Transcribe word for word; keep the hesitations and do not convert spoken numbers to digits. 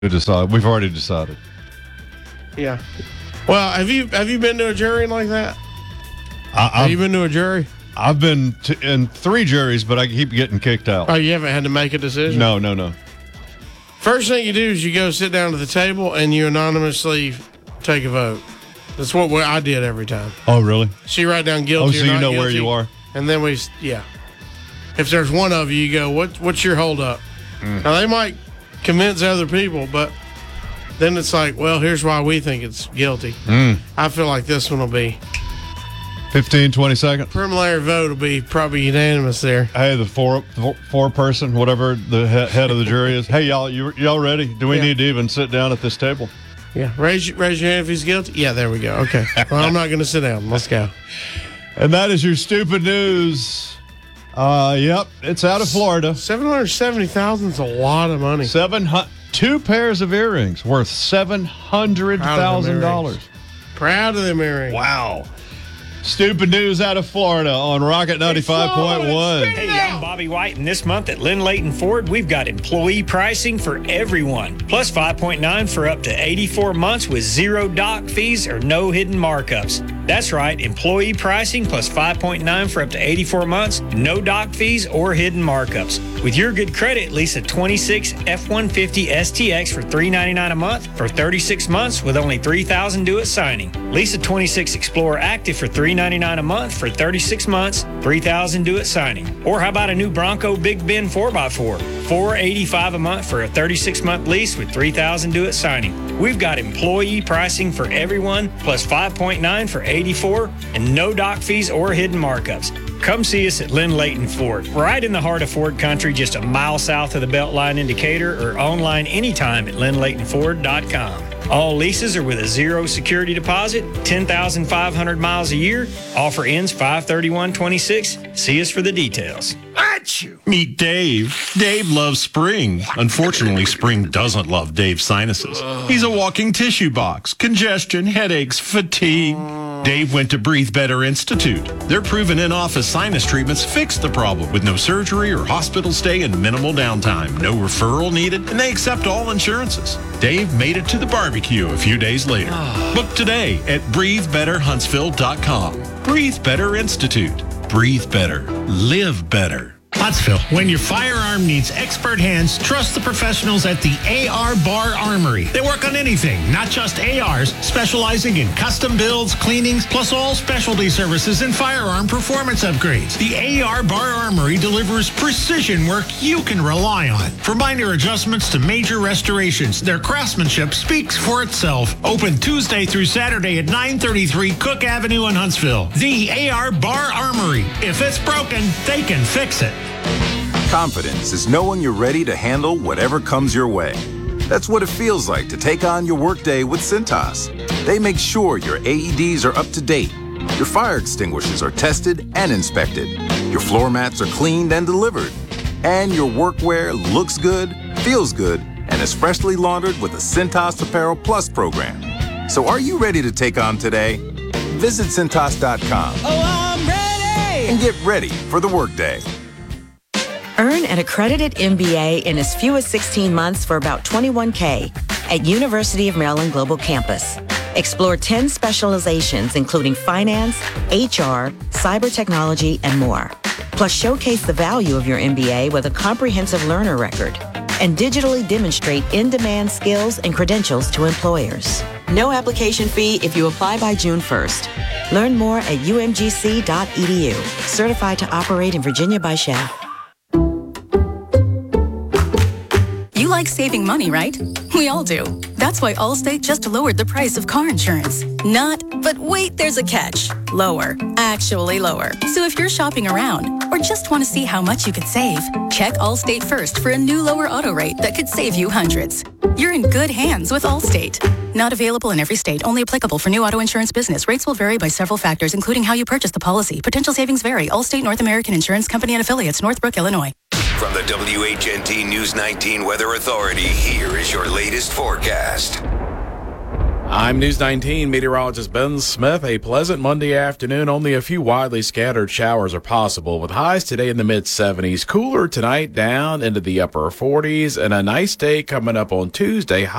decide. We've already decided. Yeah. Well, have you have you been to a jury like that? I, have you been to a jury? I've been to, in three juries, but I keep getting kicked out. Oh, you haven't had to make a decision? No, no, no. First thing you do is you go sit down to the table and you anonymously take a vote. That's what we, I did every time. Oh, really? So you write down guilty. Oh, so or you not know guilty, where you are? And then we, yeah. If there's one of you, you go, what, what's your holdup? Mm. Now, they might convince other people, but then it's like, well, here's why we think it's guilty. Mm. I feel like this one will be. fifteen, twenty seconds. Preliminary vote will be probably unanimous there. Hey, the four four person, whatever the he- head of the jury is. Hey, y'all, you, y'all ready? Do we yeah. need to even sit down at this table? Yeah. Raise, raise your hand if he's guilty. Yeah, there we go. Okay. Well, I'm not going to sit down. Let's go. And that is your stupid news. Uh, yep, it's out of Florida. seven hundred seventy thousand dollars is a lot of money. Seven two pairs of earrings worth seven hundred thousand dollars. Proud of them earrings. Wow. Stupid news out of Florida on Rocket ninety-five point one. Hey, I'm Bobby White, and this month at Lynn Leighton Ford, we've got employee pricing for everyone. Plus five point nine for up to eighty-four months with zero doc fees or no hidden markups. That's right, employee pricing plus five point nine for up to eighty-four months, no doc fees or hidden markups. With your good credit, lease a twenty-six F one fifty S T X for three hundred ninety-nine dollars a month for thirty-six months with only three thousand dollars due at signing. Lease a twenty-six Explorer Active for three hundred ninety-nine dollars a month for thirty-six months, three thousand dollars due at signing. Or how about a new Bronco Big Ben four by four, four hundred eighty-five dollars a month for a thirty-six month lease with three thousand dollars due at signing. We've got employee pricing for everyone, plus five point nine for eighty-four and no doc fees or hidden markups. Come see us at Lynn Leighton Ford, right in the heart of Ford country, just a mile south of the Beltline indicator, or online anytime at lynn leighton ford dot com. All leases are with a zero security deposit, ten thousand five hundred miles a year. Offer ends five thirty-one twenty-six. See us for the details. Achoo! Meet Dave. Dave loves spring. Unfortunately, spring doesn't love Dave's sinuses. He's a walking tissue box. Congestion, headaches, fatigue. Dave went to Breathe Better Institute. Their proven in-office sinus treatments fix the problem with no surgery or hospital stay and minimal downtime. No referral needed, and they accept all insurances. Dave made it to the barbecue a few days later. Book today at breathe better huntsville dot com. Breathe Better Institute. Breathe better. Live better. Huntsville, when your firearm needs expert hands, trust the professionals at the A R Bar Armory. They work on anything, not just A Rs, specializing in custom builds, cleanings, plus all specialty services and firearm performance upgrades. The A R Bar Armory delivers precision work you can rely on. From minor adjustments to major restorations, their craftsmanship speaks for itself. Open Tuesday through Saturday at nine thirty-three Cook Avenue in Huntsville. The A R Bar Armory. If it's broken, they can fix it. Confidence is knowing you're ready to handle whatever comes your way. That's what it feels like to take on your workday with Cintas. They make sure your A E Ds are up to date, your fire extinguishers are tested and inspected, your floor mats are cleaned and delivered, and your workwear looks good, feels good, and is freshly laundered with the Cintas Apparel Plus program. So are you ready to take on today? Visit Cintas dot com. Oh, I'm ready! And get ready for the workday. Earn an accredited M B A in as few as sixteen months for about twenty-one K at University of Maryland Global Campus. Explore ten specializations, including finance, H R, cyber technology, and more. Plus, showcase the value of your M B A with a comprehensive learner record and digitally demonstrate in-demand skills and credentials to employers. No application fee if you apply by June first. Learn more at u m g c dot e d u. Certified to operate in Virginia by S H A. You like saving money, right? We all do. That's why Allstate just lowered the price of car insurance. Not, but wait, there's a catch. Lower. Actually lower. So if you're shopping around or just want to see how much you could save, check Allstate first for a new lower auto rate that could save you hundreds. You're in good hands with Allstate. Not available in every state. Only applicable for new auto insurance business. Rates will vary by several factors, including how you purchase the policy. Potential savings vary. Allstate North American Insurance Company and Affiliates, Northbrook, Illinois. From the W H N T News nineteen Weather Authority, here is your latest forecast. I'm News nineteen meteorologist Ben Smith. A pleasant Monday afternoon. Only a few widely scattered showers are possible, with highs today in the mid seventies. Cooler tonight, down into the upper forties, and a nice day coming up on Tuesday.